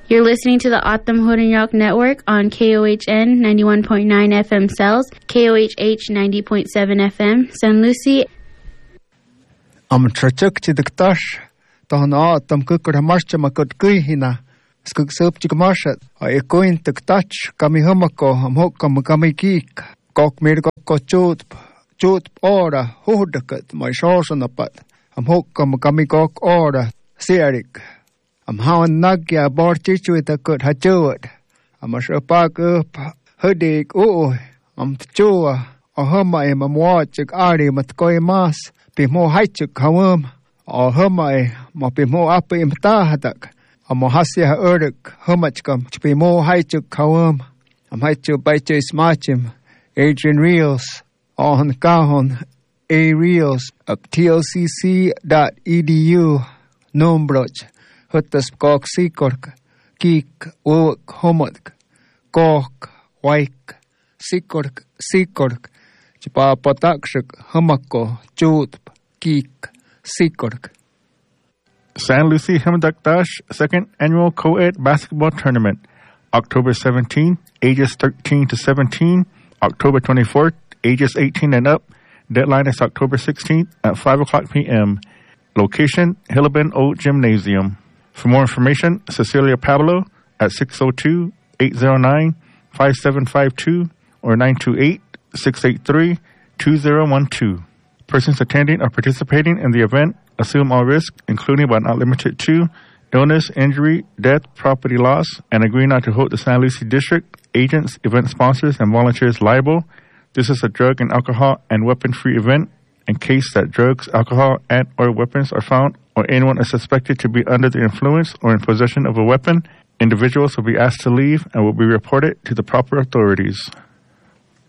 You're listening to the Otham Hodenyock Network on KOHN 91.9 FM Cells, KOHH 90.7 FM, San Lucie. Am trachuk chidiktash, tahana Otham kukur hamarcha makut kuihina, skuk sup chikmashat, a ekoin tiktach, kami humako, am hokam kami geek, kok mirko chut ora, hudakat, my shorsanapat, am hokam kami kok ora, serik. Am hawan nagya borchichu ita kut hachuat. Am ashapak up hudik am chua. Ahama am watchik ari matkoi mas. Pimo haichuk hawum. Ahama ma pimo apa imtahatak. Am hasya uruk humachkam. Pimo haichuk hawum. Am haichu baichu smachim. Adrian Reels. On kahon. A Reels. tlcc.edu. Nombroch. Huttas kok sikork, kik, uwak, homotk, kok, waik, sikork, chipa potakshik, humako, chutp, kik, sikork. San Lucie Himdakdash Second Annual Co-Ed Basketball Tournament, October 17, ages 13 to 17, October 24th, ages 18 and up. Deadline is October 16th at 5 o'clock p.m. Location, Hillabin Old Gymnasium. For more information, Cecilia Pablo at 602-809-5752 or 928-683-2012. Persons attending or participating in the event assume all risks, including but not limited to illness, injury, death, property loss, and agree not to hold the San Lucie District, agents, event sponsors, and volunteers liable. This is a drug and alcohol and weapon-free event. In case that drugs, alcohol, and/or weapons are found, or anyone is suspected to be under the influence or in possession of a weapon, individuals will be asked to leave and will be reported to the proper authorities.